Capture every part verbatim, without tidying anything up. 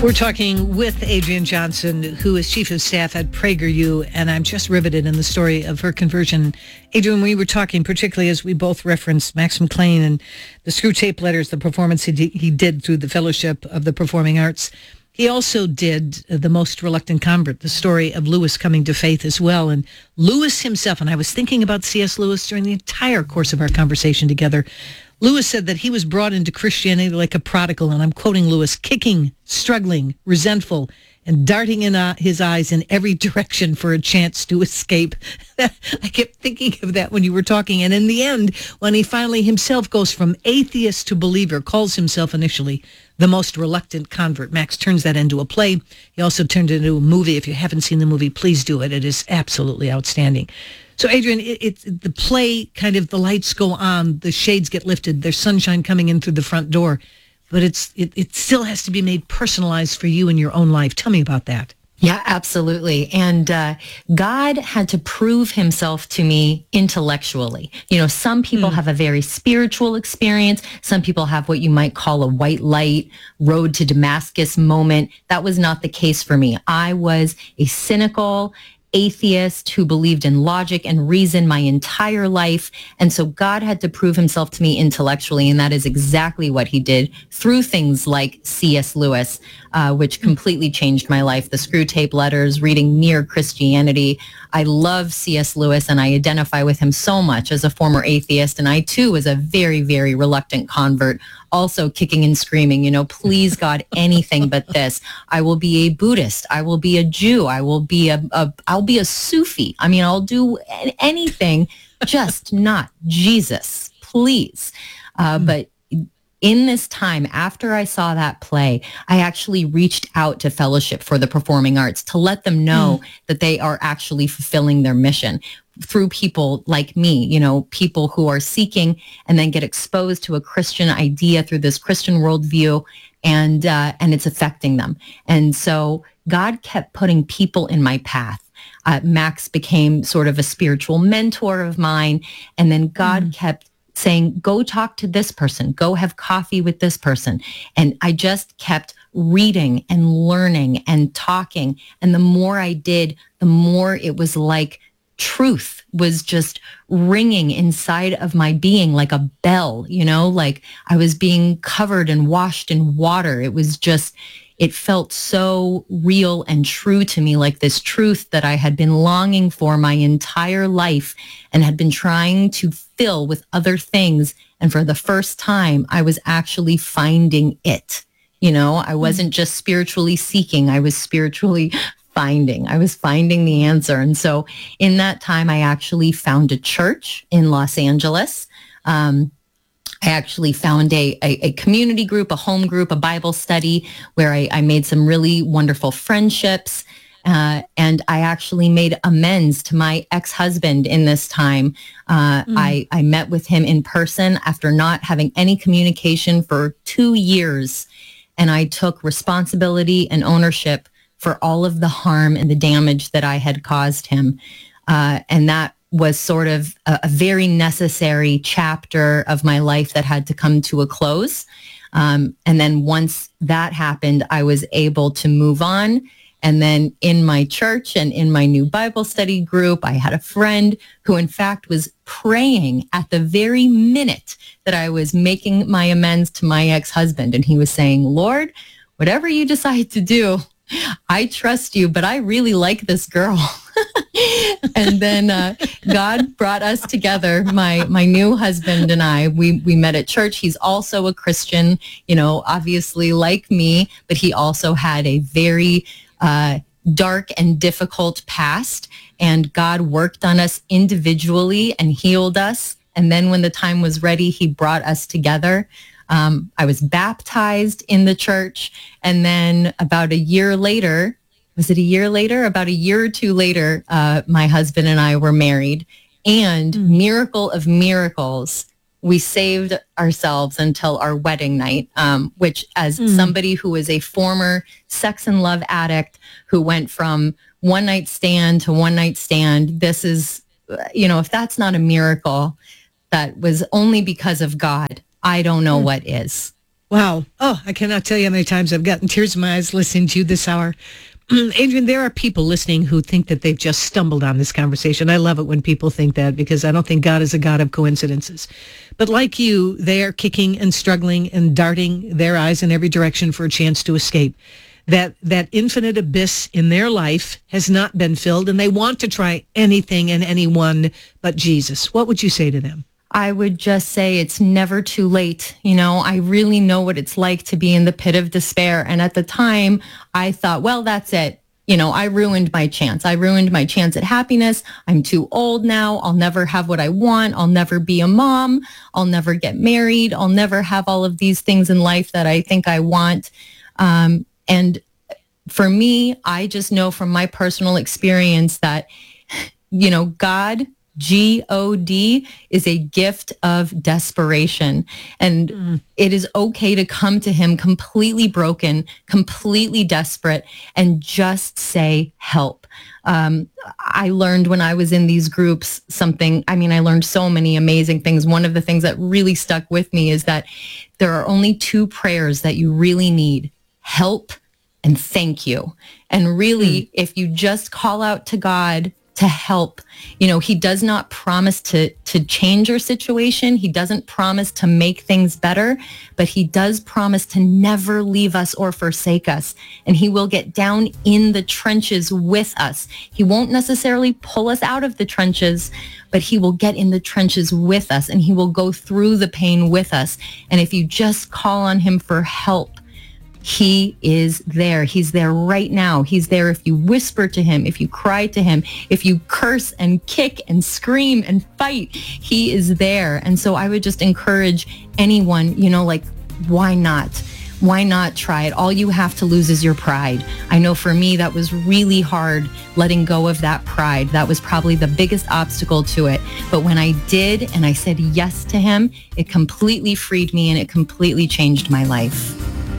We're talking with Adrienne Johnson, who is chief of staff at PragerU, and I'm just riveted in the story of her conversion. Adrienne, we were talking, particularly as we both referenced Max McLean and the Screw Tape Letters, the performance he did, he did through the Fellowship of the Performing Arts. He also did The Most Reluctant Convert, the story of Lewis coming to faith as well. And Lewis himself, and I was thinking about C S. Lewis during the entire course of our conversation together. Lewis said that he was brought into Christianity like a prodigal, and I'm quoting Lewis, kicking, struggling, resentful, and darting in uh, his eyes in every direction for a chance to escape. I kept thinking of that when you were talking. And in the end, when he finally himself goes from atheist to believer, calls himself initially The Most Reluctant Convert. Max turns that into a play. He also turned it into a movie. If you haven't seen the movie, please do it. It is absolutely outstanding. So, Adrienne, it's it, the play, kind of the lights go on, the shades get lifted, there's sunshine coming in through the front door, but it's it, it still has to be made personalized for you in your own life. Tell me about that. Yeah, absolutely. And uh, God had to prove himself to me intellectually. You know, some people mm. have a very spiritual experience. Some people have what you might call a white light, road to Damascus moment. That was not the case for me. I was a cynical atheist who believed in logic and reason my entire life. And so God had to prove himself to me intellectually. And that is exactly what he did through things like C S. Lewis, uh, which completely changed my life. The Screw Tape Letters, reading Mere Christianity. I love C S. Lewis and I identify with him so much as a former atheist. And I too was a very, very reluctant convert, also kicking and screaming, you know, please God, anything but this. I will be a Buddhist. I will be a Jew. I will be a, a I'll be a Sufi. I mean, I'll do anything, just not Jesus, please. Uh, mm. But in this time, after I saw that play, I actually reached out to Fellowship for the Performing Arts to let them know mm. that they are actually fulfilling their mission through people like me, you know, people who are seeking and then get exposed to a Christian idea through this Christian worldview, and uh, and it's affecting them. And so God kept putting people in my path. Uh, Max became sort of a spiritual mentor of mine, and then God mm. kept saying, go talk to this person, go have coffee with this person. And I just kept reading and learning and talking. And the more I did, the more it was like truth was just ringing inside of my being like a bell, you know, like I was being covered and washed in water. It was just, it felt so real and true to me, like this truth that I had been longing for my entire life and had been trying to fill with other things. And for the first time, I was actually finding it. You know, I wasn't just spiritually seeking, I was spiritually finding. I was finding the answer. And so in that time, I actually found a church in Los Angeles. Um, I actually found a, a, a community group, a home group, a Bible study where I, I made some really wonderful friendships. Uh, and I actually made amends to my ex-husband in this time. Uh, mm. I, I met with him in person after not having any communication for two years. And I took responsibility and ownership for all of the harm and the damage that I had caused him. Uh, and that was sort of a, a very necessary chapter of my life that had to come to a close. Um, and then once that happened, I was able to move on. And then in my church and in my new Bible study group, I had a friend who in fact was praying at the very minute that I was making my amends to my ex-husband. And he was saying, Lord, whatever you decide to do, I trust you, but I really like this girl. And then uh, God brought us together, my my new husband and I. We we met at church. He's also a Christian, you know, obviously like me, but he also had a very uh, dark and difficult past. And God worked on us individually and healed us. And then when the time was ready, he brought us together. Um, I was baptized in the church. And then about a year later, was it a year later? About a year or two later, uh, my husband and I were married. And mm. miracle of miracles, we saved ourselves until our wedding night, um, which as mm. somebody who is a former sex and love addict who went from one night stand to one night stand, this is, you know, if that's not a miracle that was only because of God, I don't know mm. what is. Wow. Oh, I cannot tell you how many times I've gotten tears in my eyes listening to you this hour. Adrian, there are people listening who think that they've just stumbled on this conversation. I love it when people think that, because I don't think God is a God of coincidences. But like you, they are kicking and struggling and darting their eyes in every direction for a chance to escape. That that infinite abyss in their life has not been filled, and they want to try anything and anyone but Jesus. What would you say to them? I would just say it's never too late. You know, I really know what it's like to be in the pit of despair. And at the time, I thought, well, that's it. You know, I ruined my chance. I ruined my chance at happiness. I'm too old now. I'll never have what I want. I'll never be a mom. I'll never get married. I'll never have all of these things in life that I think I want. Um, and for me, I just know from my personal experience that, you know, God, G O D, is a gift of desperation. And mm. it is okay to come to him completely broken, completely desperate, and just say, help. Um, I learned when I was in these groups something, I mean, I learned so many amazing things. One of the things that really stuck with me is that there are only two prayers that you really need: help and thank you. And really, mm. if you just call out to God to help, you know, he does not promise to to change your situation. He doesn't promise to make things better, but he does promise to never leave us or forsake us. And he will get down in the trenches with us. He won't necessarily pull us out of the trenches, but he will get in the trenches with us, and he will go through the pain with us. And if you just call on him for help, he is there. He's there right now. He's there if you whisper to him, if you cry to him, if you curse and kick and scream and fight. He is there. And so I would just encourage anyone, you know, like, why not? Why not try it? All you have to lose is your pride. I know for me, that was really hard, letting go of that pride. That was probably the biggest obstacle to it. But when I did, and I said yes to him, it completely freed me, and it completely changed my life.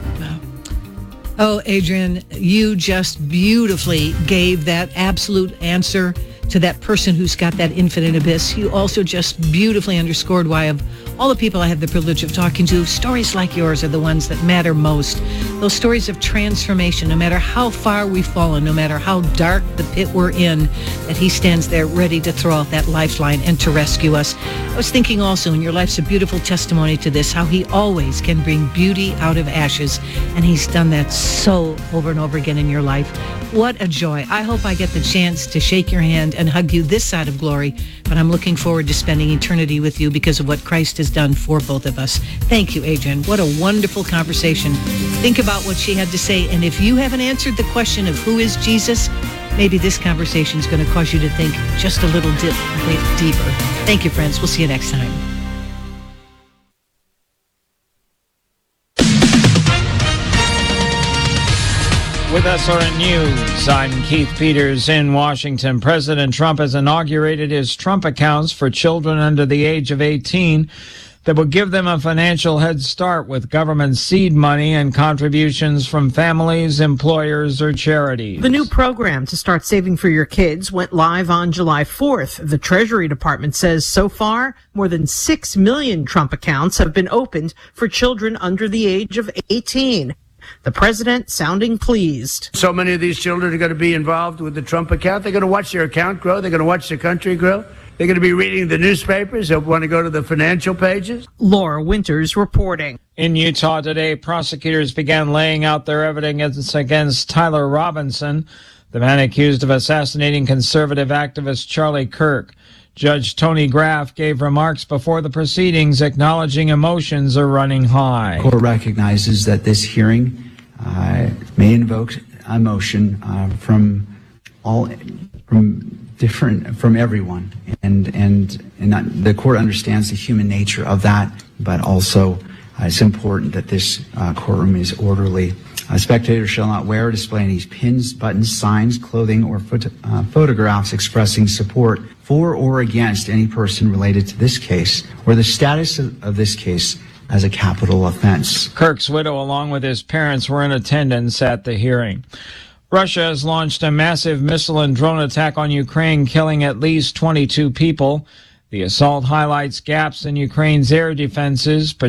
Oh, Adrian, you just beautifully gave that absolute answer to that person who's got that infinite abyss. You also just beautifully underscored why, of all the people I have the privilege of talking to, stories like yours are the ones that matter most. Those stories of transformation, no matter how far we've fallen, no matter how dark the pit we're in, that he stands there ready to throw out that lifeline and to rescue us. I was thinking also, and your life's a beautiful testimony to this, how he always can bring beauty out of ashes. And he's done that so over and over again in your life. What a joy. I hope I get the chance to shake your hand and hug you this side of glory, but I'm looking forward to spending eternity with you because of what Christ has done for both of us. Thank you, Adrian. What a wonderful conversation. Think about what she had to say, and if you haven't answered the question of who is Jesus, maybe this conversation is going to cause you to think just a little dip, bit deeper. Thank you, friends. We'll see you next time. With S R N News, I'm Keith Peters in Washington. President Trump has inaugurated his Trump accounts for children under the age of eighteen that will give them a financial head start with government seed money and contributions from families, employers, or charities. The new program to start saving for your kids went live on July fourth. The Treasury Department says so far, more than six million Trump accounts have been opened for children under the age of eighteen. The president sounding pleased. So many of these children are going to be involved with the Trump account. They're going to watch their account grow. They're going to watch the country grow. They're going to be reading the newspapers. They'll want to go to the financial pages. Laura Winters reporting. In Utah today, prosecutors began laying out their evidence against Tyler Robinson, the man accused of assassinating conservative activist Charlie Kirk. Judge Tony Graff gave remarks before the proceedings, acknowledging emotions are running high. The court recognizes that this hearing uh, may invoke emotion uh, from all, from different, from everyone, and and and not, the court understands the human nature of that, but also uh, it's important that this uh, courtroom is orderly. Uh, spectators shall not wear or display any pins, buttons, signs, clothing, or photo, uh, photographs expressing support for or against any person related to this case or the status of, of this case as a capital offense. Kirk's widow, along with his parents, were in attendance at the hearing. Russia has launched a massive missile and drone attack on Ukraine, killing at least twenty-two people. The assault highlights gaps in Ukraine's air defenses,